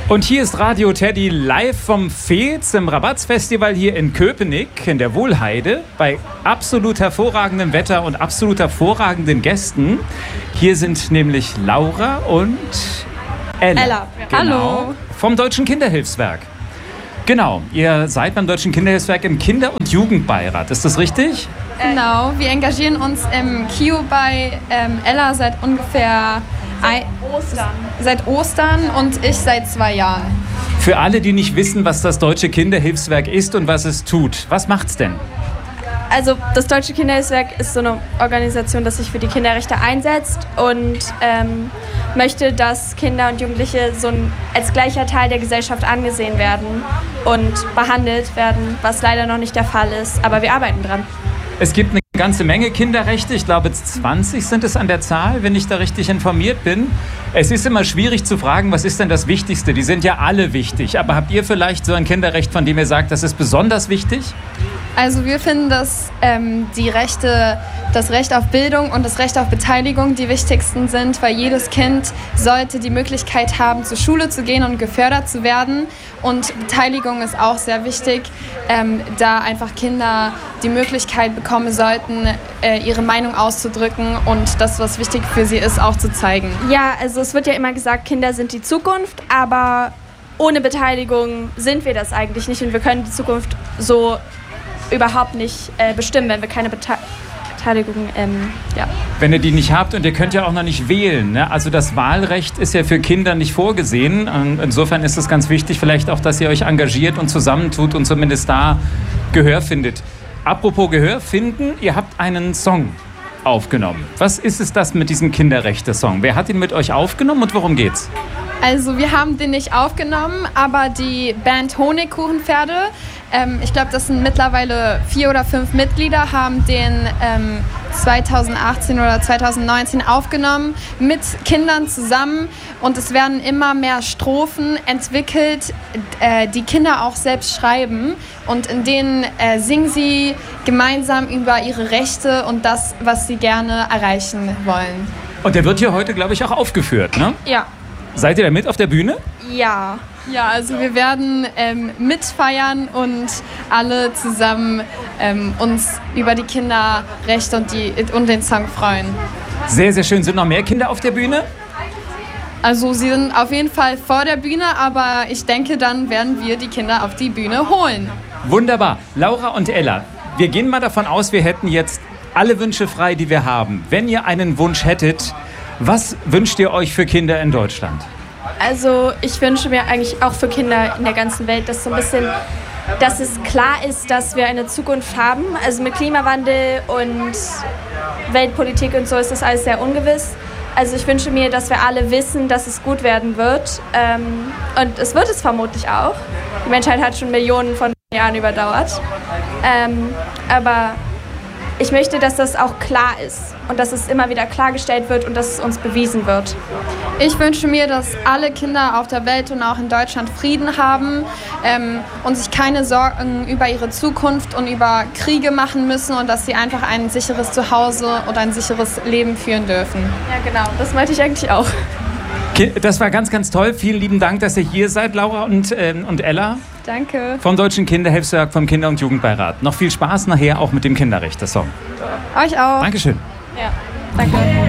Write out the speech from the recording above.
Und hier ist Radio Teddy live vom Fez im Rabatz-Festival hier in Köpenick in der Wohlheide bei absolut hervorragendem Wetter und absolut hervorragenden Gästen. Hier sind nämlich Laura und Ella. Ja. Genau, Hallo. vom Deutschen Kinderhilfswerk. Genau, ihr seid beim Deutschen Kinderhilfswerk im Kinder- und Jugendbeirat, ist das richtig? Genau, wir engagieren uns im KIO bei Ella seit ungefähr seit Ostern und ich seit 2 Jahren. Für alle, die nicht wissen, was das Deutsche Kinderhilfswerk ist und was es tut, was macht's denn? Also das Deutsche Kinderhilfswerk ist so eine Organisation, die sich für die Kinderrechte einsetzt und möchte, dass Kinder und Jugendliche als gleicher Teil der Gesellschaft angesehen werden und behandelt werden, was leider noch nicht der Fall ist. Aber wir arbeiten dran. Es gibt eine ganze Menge Kinderrechte. Ich glaube, 20 sind es an der Zahl, wenn ich da richtig informiert bin. Es ist immer schwierig zu fragen, was ist denn das Wichtigste? Die sind ja alle wichtig. Aber habt ihr vielleicht so ein Kinderrecht, von dem ihr sagt, das ist besonders wichtig? Also wir finden, dass das Recht auf Bildung und das Recht auf Beteiligung die wichtigsten sind, weil jedes Kind sollte die Möglichkeit haben, zur Schule zu gehen und gefördert zu werden. Und Beteiligung ist auch sehr wichtig, da einfach Kinder die Möglichkeit bekommen sollten, ihre Meinung auszudrücken und das, was wichtig für sie ist, auch zu zeigen. Ja, also es wird ja immer gesagt, Kinder sind die Zukunft, aber ohne Beteiligung sind wir das eigentlich nicht und wir können die Zukunft so überhaupt nicht bestimmen, wenn wir keine Beteiligung, Wenn ihr die nicht habt und ihr könnt ja auch noch nicht wählen, ne? Also das Wahlrecht ist ja für Kinder nicht vorgesehen. Insofern ist es ganz wichtig vielleicht auch, dass ihr euch engagiert und zusammentut und zumindest da Gehör findet. Apropos Gehör finden, ihr habt einen Song aufgenommen. Was ist es das mit diesem Kinderrechte-Song? Wer hat ihn mit euch aufgenommen und worum geht's? Also wir haben den nicht aufgenommen, aber die Band Honigkuchenpferde, ich glaube, das sind mittlerweile 4 oder 5 Mitglieder, haben den 2018 oder 2019 aufgenommen mit Kindern zusammen und es werden immer mehr Strophen entwickelt, die Kinder auch selbst schreiben und in denen singen sie gemeinsam über ihre Rechte und das, was sie gerne erreichen wollen. Und der wird hier heute, glaube ich, auch aufgeführt, ne? Ja. Seid ihr da mit auf der Bühne? Ja. Ja, also wir werden mitfeiern und alle zusammen uns über die Kinderrechte und den Song freuen. Sehr, sehr schön. Sind noch mehr Kinder auf der Bühne? Also sie sind auf jeden Fall vor der Bühne, aber ich denke, dann werden wir die Kinder auf die Bühne holen. Wunderbar. Laura und Ella, wir gehen mal davon aus, wir hätten jetzt alle Wünsche frei, die wir haben. Wenn ihr einen Wunsch hättet, was wünscht ihr euch für Kinder in Deutschland? Also ich wünsche mir eigentlich auch für Kinder in der ganzen Welt, dass es klar ist, dass wir eine Zukunft haben. Also mit Klimawandel und Weltpolitik und so ist das alles sehr ungewiss. Also ich wünsche mir, dass wir alle wissen, dass es gut werden wird. Und es wird es vermutlich auch. Die Menschheit hat schon Millionen von Jahren überdauert. Aber ich möchte, dass das auch klar ist und dass es immer wieder klargestellt wird und dass es uns bewiesen wird. Ich wünsche mir, dass alle Kinder auf der Welt und auch in Deutschland Frieden haben und sich keine Sorgen über ihre Zukunft und über Kriege machen müssen und dass sie einfach ein sicheres Zuhause und ein sicheres Leben führen dürfen. Ja, genau. Das meinte ich eigentlich auch. Das war ganz, ganz toll. Vielen lieben Dank, dass ihr hier seid, Laura und Ella. Danke. Vom Deutschen Kinderhilfswerk, vom Kinder- und Jugendbeirat. Noch viel Spaß nachher auch mit dem Kinderrechte-Song. Euch auch. Dankeschön. Ja, danke.